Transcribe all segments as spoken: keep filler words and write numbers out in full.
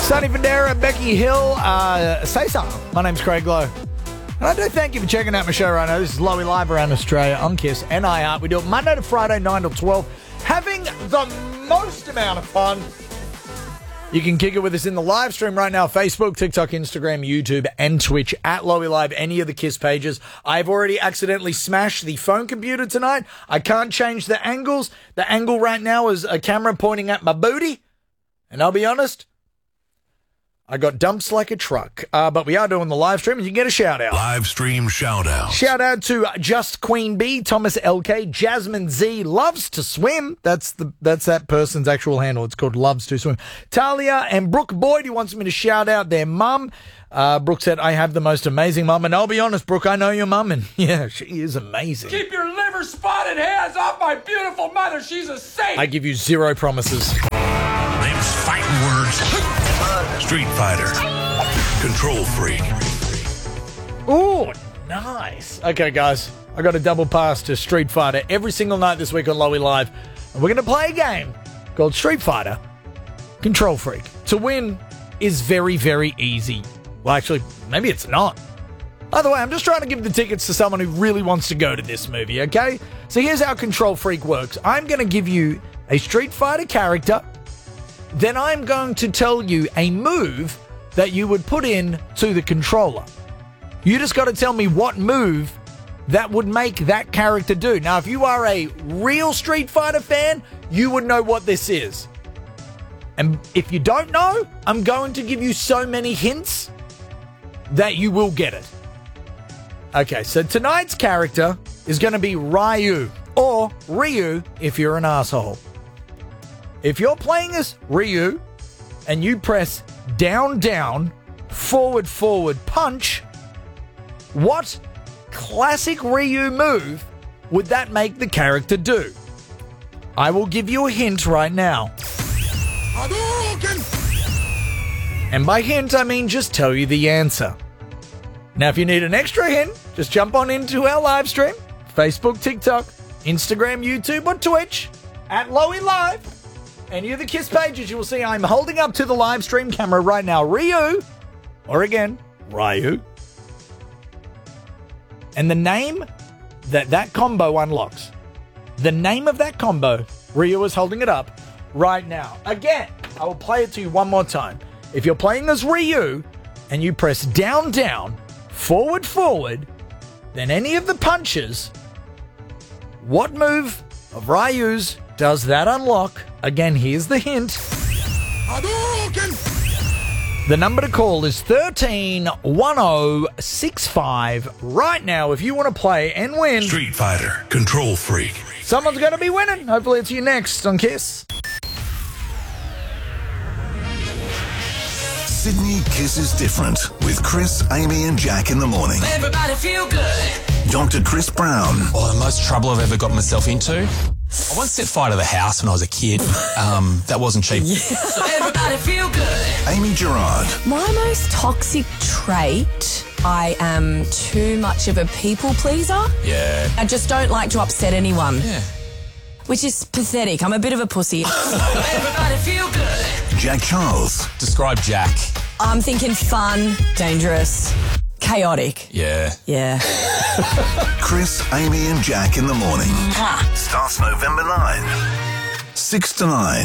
Sonny Federa, Becky Hill, uh, say something. My name's Craig Lowe. And I do thank you for checking out my show right now. This is Lowy Live around Australia on Kiss and iHeart. We do it Monday to Friday, nine till twelve. Having the most amount of fun. You can kick it with us in the live stream right now. Facebook, TikTok, Instagram, YouTube, and Twitch at Lowy Live, any of the Kiss pages. I've already accidentally smashed the phone computer tonight. I can't change the angles. The angle right now is a camera pointing at my booty. And I'll be honest, I got dumps like a truck. Uh, but we are doing the live stream, and you can get a shout-out. Live stream shout-out. Shout-out to Just Queen B, Thomas L K, Jasmine Z, Loves to Swim. That's the that's that person's actual handle. It's called Loves to Swim. Talia and Brooke Boyd, who wants me to shout-out their mum. Uh, Brooke said, I have the most amazing mum. And I'll be honest, Brooke, I know your mum, and yeah, she is amazing. Keep your liver-spotted hands off my beautiful mother. She's a saint. I give you zero promises. Names, fighting words. Street Fighter. Control Freak. Ooh, nice. Okay, guys, I got a double pass to Street Fighter every single night this week on Lowy Live. And we're going to play a game called Street Fighter Control Freak. To win is very, very easy. Well, actually, maybe it's not. Either way, I'm just trying to give the tickets to someone who really wants to go to this movie, okay? So here's how Control Freak works. I'm going to give you a Street Fighter character. Then I'm going to tell you a move that you would put in to the controller. You just got to tell me what move that would make that character do. Now, if you are a real Street Fighter fan, you would know what this is. And if you don't know, I'm going to give you so many hints that you will get it. Okay, so tonight's character is going to be Ryu, or Ryu if you're an asshole. If you're playing as Ryu and you press down, down, forward, forward, punch, what classic Ryu move would that make the character do? I will give you a hint right now. And by hint, I mean just tell you the answer. Now, if you need an extra hint, just jump on into our live stream, Facebook, TikTok, Instagram, YouTube, or Twitch, at Lowy Live. Any of the Kiss pages, you will see I'm holding up to the live stream camera right now, Ryu, or again, Ryu. And the name that that combo unlocks, the name of that combo, Ryu is holding it up right now. Again, I will play it to you one more time. If you're playing as Ryu and you press down, down, forward, forward, then any of the punches, what move of Ryu's does that unlock? Again, here's the hint. The number to call is one three one zero six five. Right now, if you want to play and win Street Fighter Control Freak. Someone's going to be winning. Hopefully it's you next on Kiss. Sydney Kiss is different with Chris, Amy and Jack in the morning. Everybody feel good. Doctor Chris Brown. Oh, the most trouble I've ever got myself into. I once set fire to the house when I was a kid. Um, that wasn't cheap. So everybody feel good. Amy Gerard. My most toxic trait, I am too much of a people pleaser. Yeah. I just don't like to upset anyone. Yeah. Which is pathetic. I'm a bit of a pussy. Everybody feel good. Jack Charles. Describe Jack. I'm thinking fun, dangerous, chaotic. Yeah. Yeah. Chris, Amy and Jack in the morning. Starts November ninth. six to nine.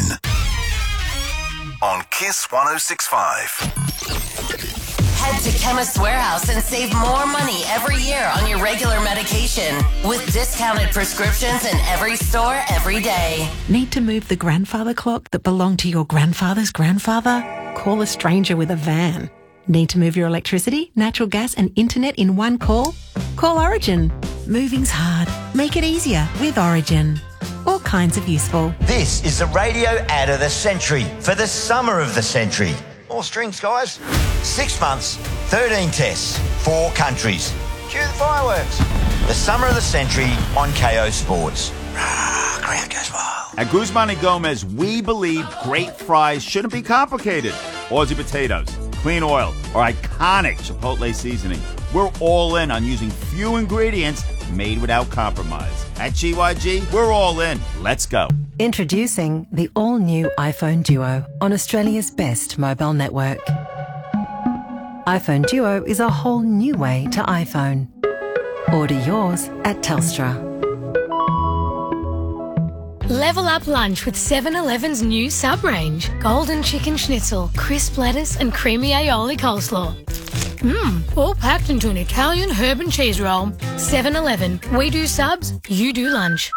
On Kiss one oh six point five. Head to Chemist Warehouse and save more money every year on your regular medication with discounted prescriptions in every store every day. Need to move the grandfather clock that belonged to your grandfather's grandfather? Call a stranger with a van. Need to move your electricity, natural gas and internet in one call? Call Origin. Moving's hard. Make it easier with Origin. All kinds of useful. This is the radio ad of the century for the summer of the century. More strings, guys. Six months, thirteen tests, four countries. Cue the fireworks. The summer of the century on K O Sports. Ah, crowd goes wild. At Guzman and Gomez, we believe great fries shouldn't be complicated. Aussie potatoes, clean oil, or iconic Chipotle seasoning. We're all in on using few ingredients made without compromise. At G Y G, we're all in. Let's go. Introducing the all-new iPhone Duo on Australia's best mobile network. iPhone Duo is a whole new way to iPhone. Order yours at Telstra. Level up lunch with seven eleven's new sub-range. Golden chicken schnitzel, crisp lettuce and creamy aioli coleslaw. Mmm, all packed into an Italian herb and cheese roll. seven eleven. We do subs, you do lunch.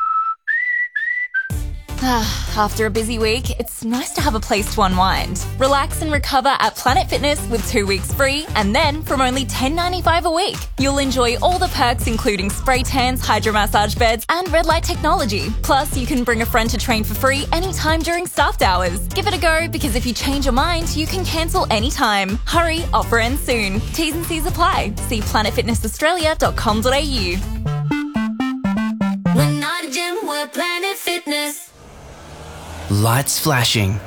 After a busy week, it's nice to have a place to unwind. Relax and recover at Planet Fitness with two weeks free, and then from only ten dollars ninety-five a week. You'll enjoy all the perks including spray tans, hydro massage beds, and red light technology. Plus, you can bring a friend to train for free anytime during staffed hours. Give it a go, because if you change your mind, you can cancel anytime. Hurry, offer ends soon. T's and C's apply. See planet fitness australia dot com dot a u. We're not a gym, we're Planet Fitness. Lights flashing.